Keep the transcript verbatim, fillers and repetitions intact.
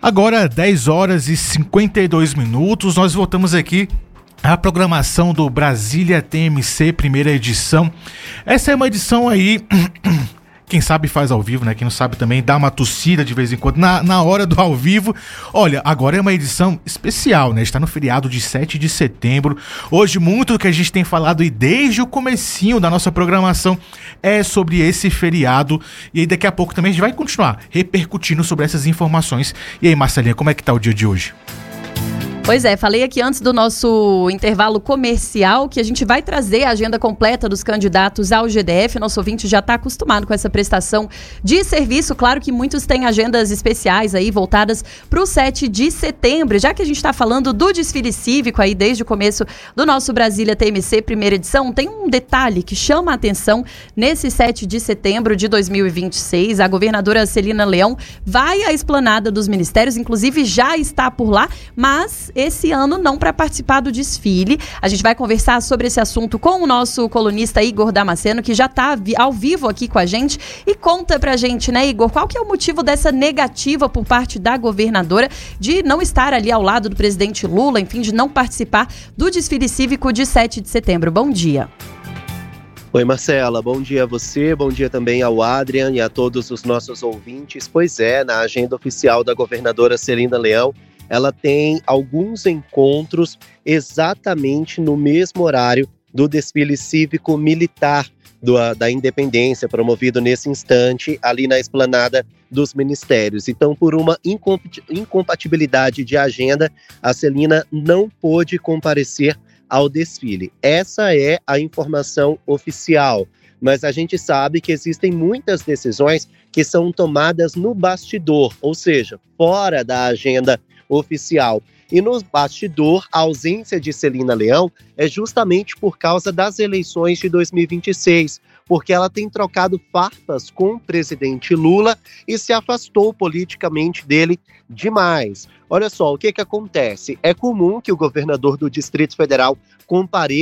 Agora, dez horas e cinquenta e dois minutos, nós voltamos aqui à programação do Brasília T M C, primeira edição. Essa é uma edição aí... Quem sabe faz ao vivo, né? Quem não sabe também dá uma tossida de vez em quando na, na hora do ao vivo. Olha, agora é uma edição especial, né? Está no feriado de sete de setembro. Hoje, muito do que a gente tem falado e desde o comecinho da nossa programação é sobre esse feriado. E aí daqui a pouco também a gente vai continuar repercutindo sobre essas informações. E aí, Marcelinha, como é que tá o dia de hoje? Pois é, falei aqui antes do nosso intervalo comercial que a gente vai trazer a agenda completa dos candidatos ao G D F. Nosso ouvinte já está acostumado com essa prestação de serviço. Claro que muitos têm agendas especiais aí voltadas para o sete de setembro. Já que a gente está falando do desfile cívico aí desde o começo do nosso Brasília T M C primeira edição, tem um detalhe que chama a atenção nesse sete de setembro de dois mil e vinte e seis. A governadora Celina Leão vai à esplanada dos ministérios, inclusive já está por lá, mas esse ano não para participar do desfile. A gente vai conversar sobre esse assunto com o nosso colunista Igor Damasceno, que já está ao vivo aqui com a gente. E conta pra gente, né, Igor, qual que é o motivo dessa negativa por parte da governadora de não estar ali ao lado do presidente Lula, enfim, de não participar do desfile cívico de sete de setembro. Bom dia. Oi, Marcela, bom dia a você, bom dia também ao Adrian e a todos os nossos ouvintes. Pois é, na agenda oficial da governadora Celina Leão, ela tem alguns encontros exatamente no mesmo horário do desfile cívico militar do, da Independência, promovido nesse instante ali na esplanada dos ministérios. Então, por uma incompatibilidade de agenda, a Celina não pôde comparecer ao desfile. Essa é a informação oficial. Mas a gente sabe que existem muitas decisões que são tomadas no bastidor, ou seja, fora da agenda oficial. E no bastidor, a ausência de Celina Leão é justamente por causa das eleições de dois mil e vinte e seis, porque ela tem trocado farpas com o presidente Lula e se afastou politicamente dele demais. Olha só, o que que acontece? É comum que o governador do Distrito Federal compareça